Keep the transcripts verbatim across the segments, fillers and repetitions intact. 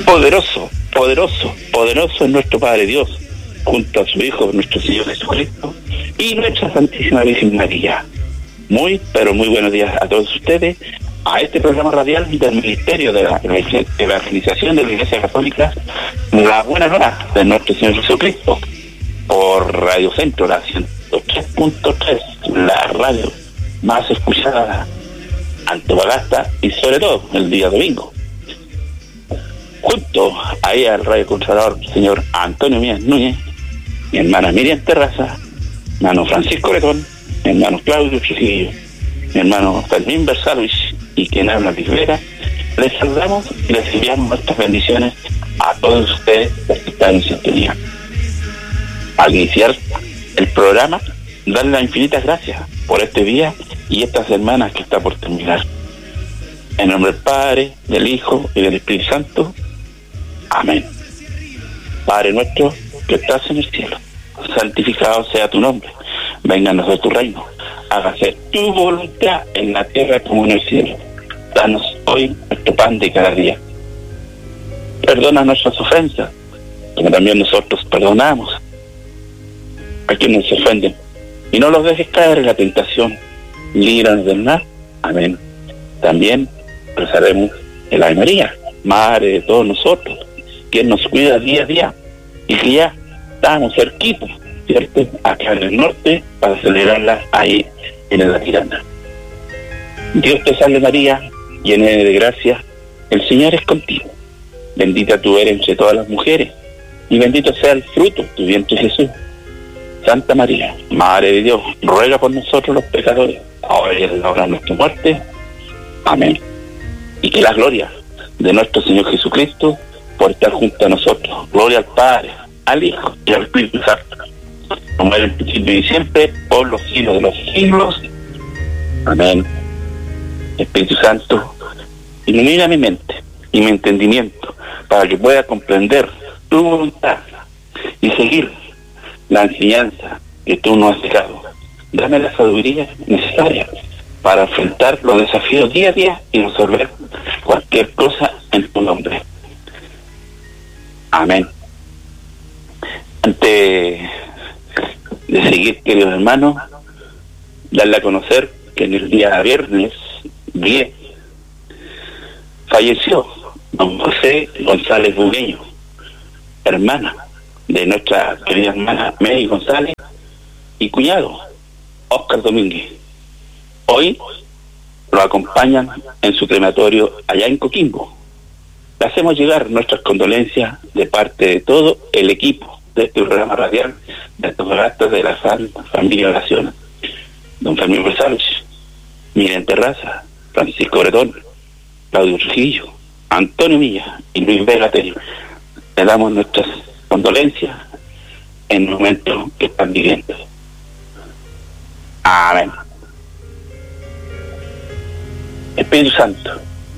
Poderoso, poderoso, poderoso es nuestro Padre Dios, junto a su Hijo, nuestro Señor Jesucristo, y nuestra Santísima Virgen María. Muy, pero muy buenos días a todos ustedes, a este programa radial del Ministerio de la Evangelización de la Iglesia Católica, La Buena Nueva de nuestro Señor Jesucristo, por Radio Centro, la ciento tres punto tres, la radio más escuchada Antofagasta y sobre todo el día domingo. Junto ahí al radio controlador señor Antonio Mías Núñez, mi hermana Miriam Terraza, mi hermano Francisco Letón, mi hermano Claudio Trujillo, mi hermano Fermín Bersalovich y quien habla Rivera, les saludamos y les enviamos nuestras bendiciones a todos ustedes que están en sintonía. Al iniciar el programa, darle las infinitas gracias por este día y estas semanas que está por terminar. En nombre del Padre, del Hijo y del Espíritu Santo. Amén. Padre nuestro que estás en el cielo, santificado sea tu nombre. Venga a nosotros tu reino. Hágase tu voluntad en la tierra como en el cielo. Danos hoy nuestro pan de cada día. Perdona nuestras ofensas, como también nosotros perdonamos a quienes nos ofenden. Y no los dejes caer en la tentación. Líbranos del mal. Amén. También rezaremos el Ave María, Madre de todos nosotros, quien nos cuida día a día y que ya estamos cerquitos, ¿cierto? Acá en el norte para celebrarla ahí en la Tirana. Dios te salve María, llena de gracia, el Señor es contigo. Bendita tú eres entre todas las mujeres y bendito sea el fruto de tu vientre Jesús. Santa María, Madre de Dios, ruega por nosotros los pecadores, ahora y en la hora de nuestra muerte. Amén. Y que la gloria de nuestro Señor Jesucristo por estar junto a nosotros. Gloria al Padre, al Hijo y al Espíritu Santo, como era en el principio y siempre, por los siglos de los siglos. Amén. Espíritu Santo, ilumina mi mente y mi entendimiento para que pueda comprender tu voluntad y seguir la enseñanza que tú nos has dejado. Dame la sabiduría necesaria para enfrentar los desafíos día a día y resolver cualquier cosa en tu nombre. Amén. Antes de seguir, queridos hermanos, darle a conocer que en el día viernes diez falleció don José González Bugueño, hermana de nuestra querida hermana Mary González y cuñado Óscar Domínguez. Hoy lo acompañan en su crematorio allá en Coquimbo. Le hacemos llegar nuestras condolencias de parte de todo el equipo de este programa radial de Antofagasta de la Familia Oración. Don Fermín Bersalovich, Miriam Terraza, Francisco Bretón, Claudio Trujillo, Antonio Milla y Luis Vega Tello. Le damos nuestras condolencias en el momento que están viviendo. Amén. Espíritu Santo,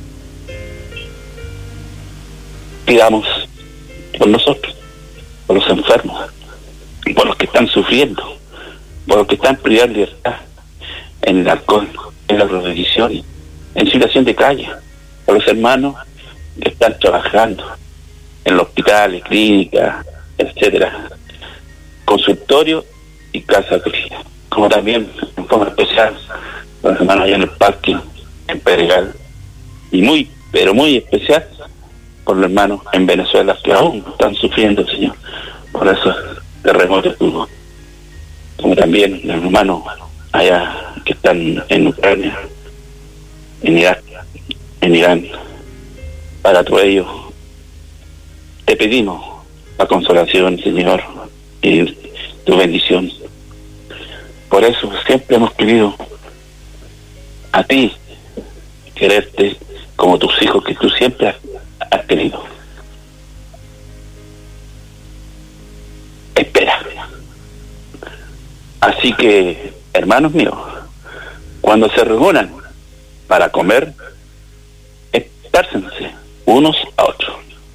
pidamos por nosotros, por los enfermos, por los que están sufriendo, por los que están privando libertad en el alcohol, en la drogadicción, en situación de calle, por los hermanos que están trabajando en los hospitales, clínicas, etcétera, consultorios y casas de vida, como también en forma especial los hermanos allá en el parque, en Pedregal, y muy, pero muy especial por los hermanos en Venezuela que aún están sufriendo, Señor, por esos terremotos que hubo, como también los hermanos allá que están en Ucrania, en Irak, en Irán. Para todo ello te pedimos la consolación, Señor, y tu bendición. Por eso siempre hemos querido a ti, quererte como tus hijos que tú siempre has, has querido. Espera. Así que, hermanos míos, cuando se reúnan para comer, espárcense unos a otros.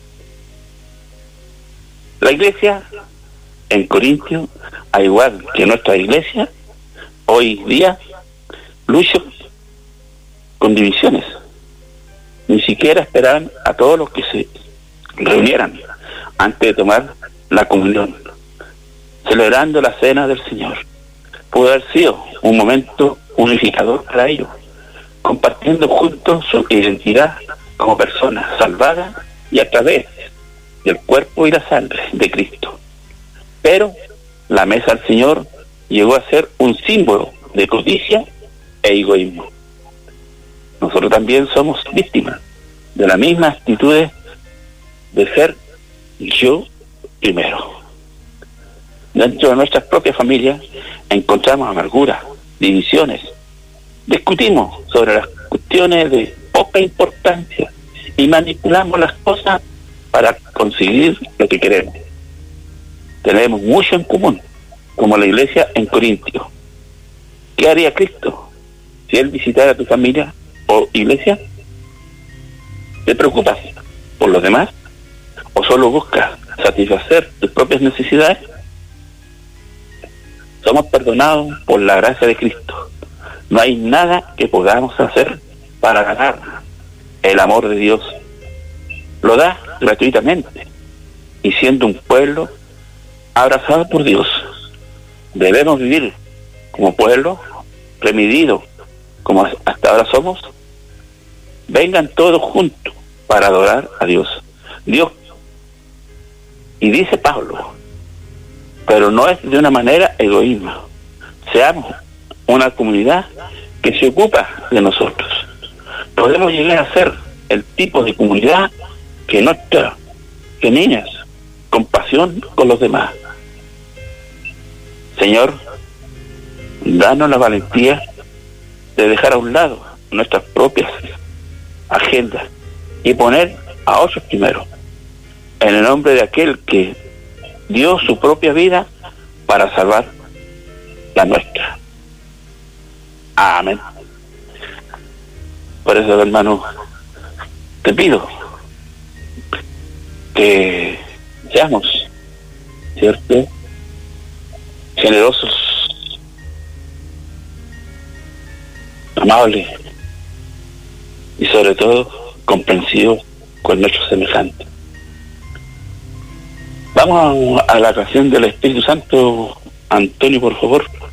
La iglesia en Corintio, al igual que nuestra iglesia, hoy día lucha con divisiones. Ni siquiera esperan a todos los que se reunieran antes de tomar la comunión, celebrando la cena del Señor. Pudo haber sido un momento unificador para ellos, compartiendo juntos su identidad como personas salvadas y a través del cuerpo y la sangre de Cristo. Pero la mesa del Señor llegó a ser un símbolo de codicia e egoísmo. Nosotros también somos víctimas de las mismas actitudes de ser yo primero. Dentro de nuestras propias familias encontramos amargura, divisiones, discutimos sobre las cuestiones de poca importancia y manipulamos las cosas para conseguir lo que queremos. Tenemos mucho en común, como la iglesia en Corintio. ¿Qué haría Cristo si Él visitara a tu familia o iglesia? ¿Te preocupas por los demás o solo buscas satisfacer tus propias necesidades? Somos perdonados por la gracia de Cristo. No hay nada que podamos hacer para ganar el amor de Dios. Lo da gratuitamente y siendo un pueblo abrazado por Dios, debemos vivir como pueblo remedido como hasta ahora somos. Vengan todos juntos para adorar a Dios. Dios, y dice Pablo, pero no es de una manera egoísta. Seamos una comunidad que se ocupa de nosotros. Podemos llegar a ser el tipo de comunidad que nuestra, que niñas, compasión con los demás. Señor, danos la valentía de dejar a un lado nuestras propias agendas y poner a otros primero, en el nombre de aquel que dio su propia vida para salvar la nuestra. Amén. Por eso, hermano, te pido que seamos, ¿cierto?, generosos, amables y sobre todo comprensivos con nuestros semejantes. Vamos a la oración del Espíritu Santo. Antonio, por favor.